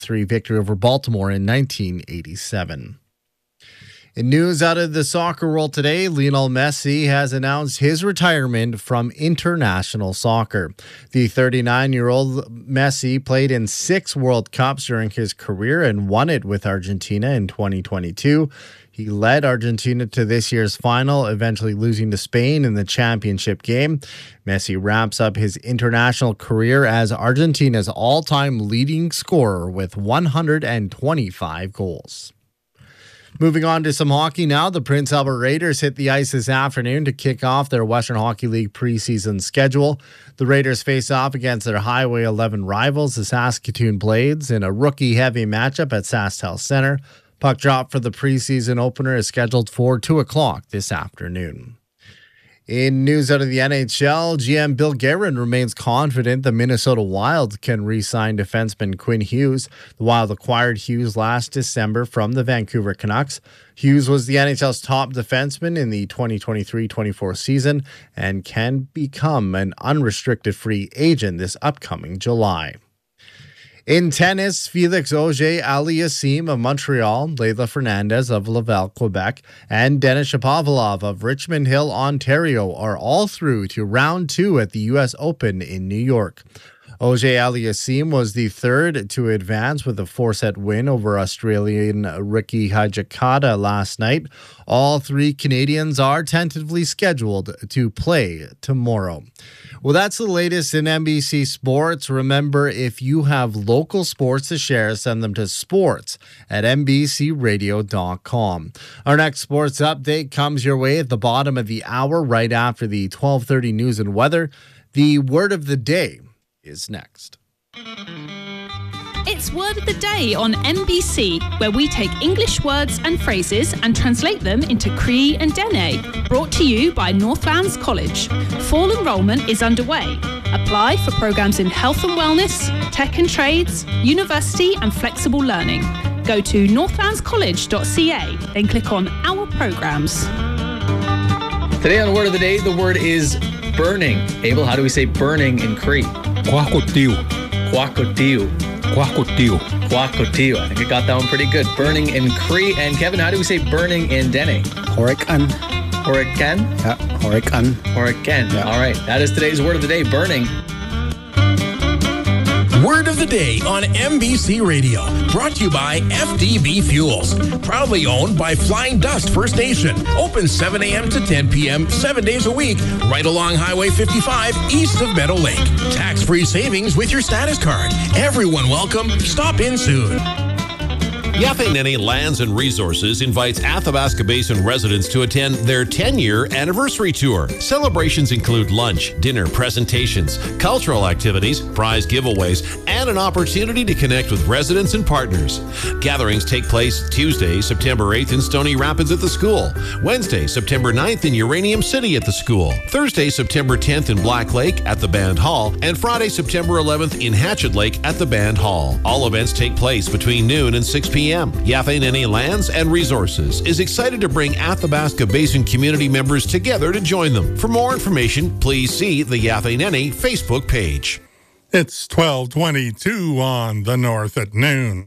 3 victory over Baltimore in 1987. In news out of the soccer world today, Lionel Messi has announced his retirement from international soccer. The 39-year-old Messi played in 6 World Cups during his career and won it with Argentina in 2022. He led Argentina to this year's final, eventually losing to Spain in the championship game. Messi wraps up his international career as Argentina's all-time leading scorer with 125 goals. Moving on to some hockey now, the Prince Albert Raiders hit the ice this afternoon to kick off their Western Hockey League preseason schedule. The Raiders face off against their Highway 11 rivals, the Saskatoon Blades, in a rookie-heavy matchup at SaskTel Center. Puck drop for the preseason opener is scheduled for 2 o'clock this afternoon. In news out of the NHL, GM Bill Guerin remains confident the Minnesota Wild can re-sign defenseman Quinn Hughes. The Wild acquired Hughes last December from the Vancouver Canucks. Hughes was the NHL's top defenseman in the 2023-24 season and can become an unrestricted free agent this upcoming July. In tennis, Felix Auger-Aliassime of Montreal, Leylah Fernandez of Laval, Quebec, and Denis Shapovalov of Richmond Hill, Ontario are all through to round 2 at the U.S. Open in New York. Auger-Aliassime was the third to advance with a 4-set win over Australian Ricky Hijikata last night. All 3 Canadians are tentatively scheduled to play tomorrow. Well, that's the latest in NBC Sports. Remember, if you have local sports to share, send them to sports@nbcradio.com. Our next sports update comes your way at the bottom of the hour, right after the 12:30 news and weather. The word of the day is next. It's Word of the Day on NBC, where we take English words and phrases and translate them into Cree and Dene. Brought to you by Northlands College. Fall enrolment is underway. Apply for programs in health and wellness, tech and trades, university and flexible learning. Go to northlandscollege.ca, then click on Our Programs. Today on Word of the Day, the word is burning. Abel, how do we say burning in Cree? Quacotiu. Quacotiu. Quacotiu. Quacotiu. I think I got that one pretty good. Burning in Cree. And Kevin, how do we say burning in Dene? Horican. Horican? Yeah, horican. Horican. Yeah. All right. That is today's word of the day, burning. Word of the Day on NBC Radio. Brought to you by FDB Fuels. Proudly owned by Flying Dust First Nation. Open 7 a.m. to 10 p.m. 7 days a week. Right along Highway 55 east of Meadow Lake. Tax-free savings with your status card. Everyone welcome. Stop in soon. Yafe Nene Lands and Resources invites Athabasca Basin residents to attend their 10-year anniversary tour. Celebrations include lunch, dinner, presentations, cultural activities, prize giveaways, and an opportunity to connect with residents and partners. Gatherings take place Tuesday, September 8th in Stony Rapids at the school, Wednesday, September 9th in Uranium City at the school, Thursday, September 10th in Black Lake at the Band Hall, and Friday, September 11th in Hatchet Lake at the Band Hall. All events take place between noon and 6 p.m. Yafe Nene Lands and Resources is excited to bring Athabasca Basin community members together to join them. For more information, please see the Yafe Nene Facebook page. It's 12:22 on the North at noon.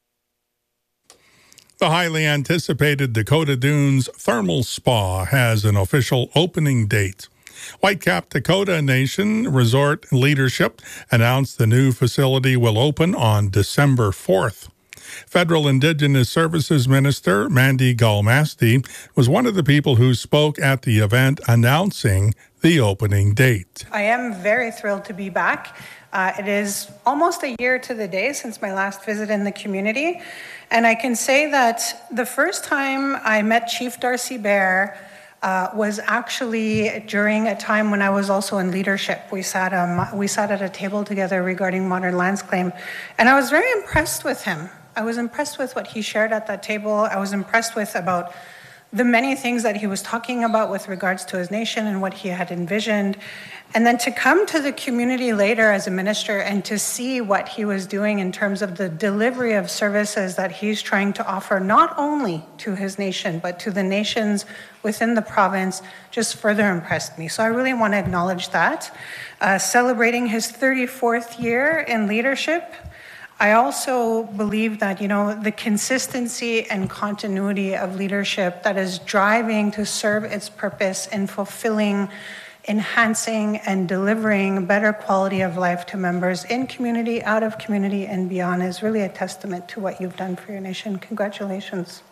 The highly anticipated Dakota Dunes Thermal Spa has an official opening date. Whitecap Dakota Nation Resort Leadership announced the new facility will open on December 4th. Federal Indigenous Services Minister Mandy Galmasti was one of the people who spoke at the event announcing the opening date. I am very thrilled to be back. It is almost a year to the day since my last visit in the community, and I can say that the first time I met Chief Darcy Bear was actually during a time when I was also in leadership. We sat at a table together regarding modern lands claim, and I was very impressed with him. I was impressed with what he shared at that table. I was impressed with about the many things that he was talking about with regards to his nation and what he had envisioned. And then to come to the community later as a minister and to see what he was doing in terms of the delivery of services that he's trying to offer, not only to his nation, but to the nations within the province, just further impressed me. So I really want to acknowledge that. Celebrating his 34th year in leadership, I also believe that, the consistency and continuity of leadership that is driving to serve its purpose in fulfilling, enhancing, and delivering better quality of life to members in community, out of community, and beyond is really a testament to what you've done for your nation. Congratulations.